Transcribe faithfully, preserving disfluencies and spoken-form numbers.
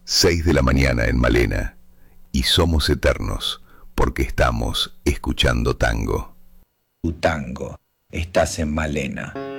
seis de la mañana en Malena. Y somos eternos porque estamos escuchando tango. Tu tango, estás en Malena.